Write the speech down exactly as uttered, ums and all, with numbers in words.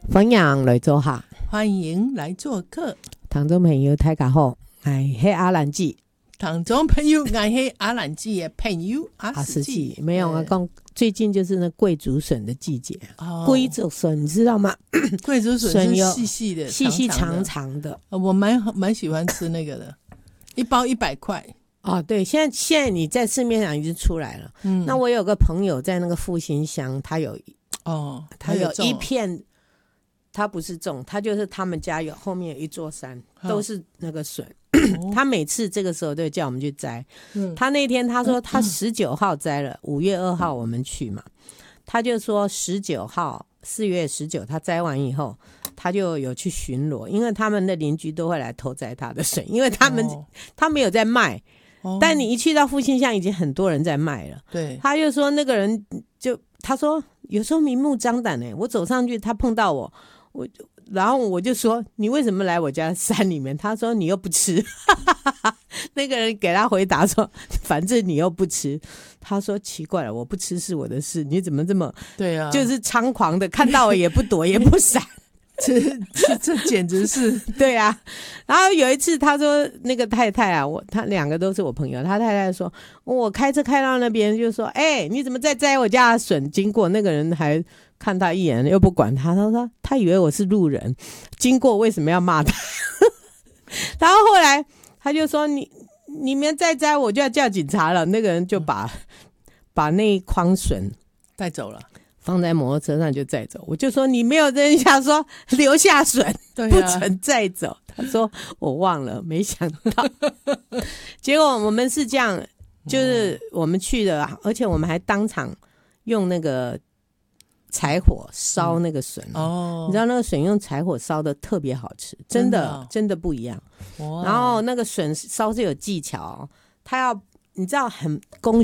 分享来做客， 欢迎来做客。 听众朋友大家好，哎，嘿阿兰记， 听众朋友，我是阿兰记的朋友阿斯记。 没有啊，讲最近就是那贵竹笋的季节， 哦、 贵竹笋你知道吗？ 贵竹笋是细细的、 细细长长长的， 我蛮蛮喜欢吃那个的，一包一百块。 哦，对，现在现在你在市面上已经出来了。嗯，那我有个朋友在那个复兴乡，他有哦， 他有一片。他不是种，他就是他们家有后面有一座山，都是那个笋。哦、他每次这个时候都叫我们去摘。嗯、他那天他说他十九号摘了，五、嗯、月二号我们去嘛，他就说十九号四月十九他摘完以后，他就有去巡逻，因为他们的邻居都会来偷摘他的笋，因为他们、哦、他没有在卖。哦、但你一去到复兴乡，已经很多人在卖了。 对， 他就说那个人就他说有时候明目张胆呢，我走上去，他碰到我。我然后我就说你为什么来我家山里面？他说你又不吃。那个人给他回答说反正你又不吃。他说奇怪了，我不吃是我的事，你怎么这么对啊， 就是猖狂的，看到我也不躲也不闪。 这这这简直是对啊。然后有一次他说那个太太啊，我他两个都是我朋友，他太太说我开车开到那边就说哎、欸，你怎么在摘我家的笋？经过那个人还看他一眼又不管他，他说他以为我是路人经过为什么要骂他。然后后来他就说你你们再摘我就要叫警察了。那个人就把、嗯、把那一筐笋带走了，放在摩托车上就载走。我就说你没有跟人家说留下笋、啊、不准载走。他说我忘了，没想到。结果我们是这样，就是我们去的，而且我们还当场用那个柴火烧那个笋、嗯哦、你知道那个笋用柴火烧的特别好吃，真的真的、哦、真的不一样。然后那个笋烧是有技巧、哦，它要你知道很工